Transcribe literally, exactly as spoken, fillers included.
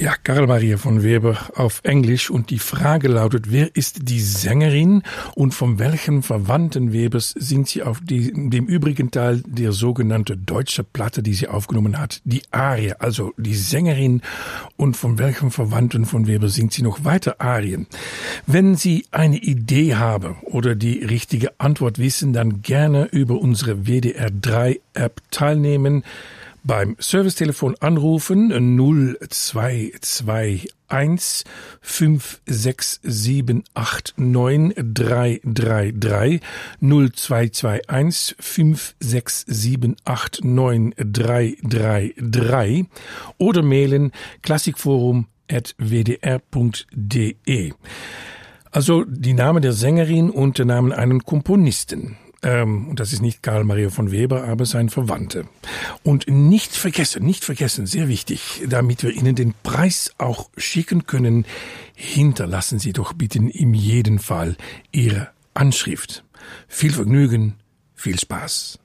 Ja, Karl Maria von Weber auf Englisch und die Frage lautet, wer ist die Sängerin und von welchen Verwandten Webers singt sie auf die, dem übrigen Teil der sogenannte deutsche Platte, die sie aufgenommen hat, die Arie, also die Sängerin und von welchen Verwandten von Weber singt sie noch weiter Arien. Wenn Sie eine Idee haben oder die richtige Antwort wissen, dann gerne über unsere W D R drei App teilnehmen. Beim Servicetelefon anrufen null zwei zwei eins fünf sechs sieben acht neun drei drei drei null zwei zwei eins fünf sechs sieben acht neun drei drei drei oder mailen klassikforum at w d r punkt d e. Also die Name der Sängerin und der Name einen Komponisten. Ähm, und das ist nicht Karl Maria von Weber, aber sein Verwandte. Und nicht vergessen, nicht vergessen, sehr wichtig, damit wir Ihnen den Preis auch schicken können, hinterlassen Sie doch bitte in jedem Fall Ihre Anschrift. Viel Vergnügen, viel Spaß.